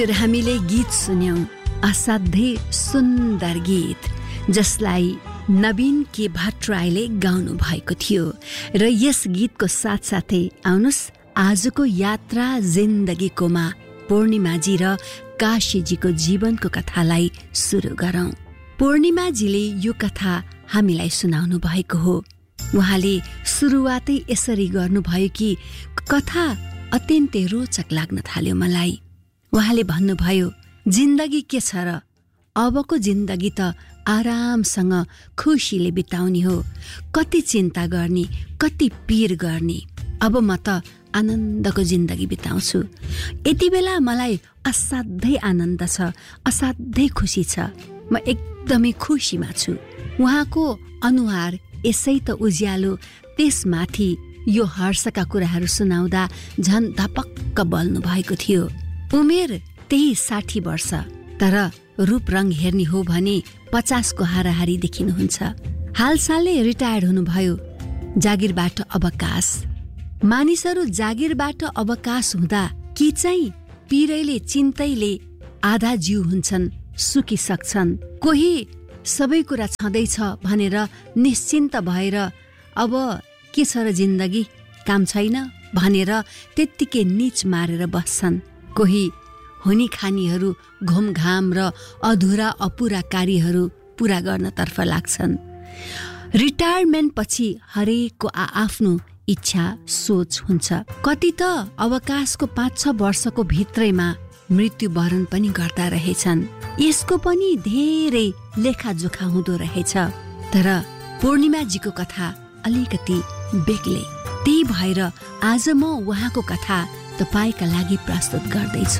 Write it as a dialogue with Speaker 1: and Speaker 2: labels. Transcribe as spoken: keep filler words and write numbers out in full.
Speaker 1: हामीले गीत सुन्यौं, असाध्यै सुन्दर गीत जसलाई नवीन के भट्टराईले गाउनु भएको थियो। र यस गीतको साथसाथै आउनुस् आजको यात्रा जिन्दगीकोमा पूर्णिमाजी र काशीजीको जीवनको कथालाई सुरु गरौं। पूर्णिमाजीले यो कथा हामीलाई सुनाउनु भएको हो। उहाँले सुरुवातै यसरी गर्नुभयो कि कथा अत्यन्तै रोचक लाग्न थाल्यो मलाई। उहाँले भन्नुभयो, जिन्दगी के छ र? अबको जिन्दगी त आरामसँग खुसीले बिताउने हो। कति चिन्ता गर्ने, कति पीर गर्ने। अब म त आनन्दको जिन्दगी बिताउँछु। यति बेला मलाई असाध्यै आनन्द छ, असाध्यै खुसी छ। म एकदमै खुसीमा छु। उहाँको अनुहार यसै त उज्यालो, त्यसमाथि यो हर्षका कुराहरू सुनाउँदा झन् धपक्क बल्नु भएको थियो। उमेर त्यही साठी वर्ष, तर रूप रङ हेर्ने हो भने पचासको हाराहारी देखिनुहुन्छ। हालसालै रिटायर्ड हुनुभयो, जागिरबाट अवकाश। मानिसहरू जागिरबाट अवकाश हुँदा कि चाहिँ पीरैले चिन्तैले आधा जीव हुन्छन्, सुकिसक्छन्। कोही सबै कुरा छँदैछ भनेर निश्चिन्त भएर अब के छ र जिन्दगी, काम छैन भनेर त्यत्तिकै निच मारेर बस्छन्। कोही हुने खानीहरू घुमघाम र अधुरा अपुरा कार्यहरू पूरा गर्नतर्फ लाग्छन्। रिटायरमेन्ट पछि हरेकको आआफ्नो इच्छा सोच हुन्छ। कति त अवकाशको पाँच छ वर्षको भित्रैमा मृत्युवरण पनि गर्दा रहेछन्। यसको पनि धेरै लेखाजोखा हुँदो रहेछ। तर पूर्णिमाजीको कथा अलिकति बेग्लै। त्यही भएर आज म उहाँको कथा तपाईका लागि प्रस्तुत गर्दैछु।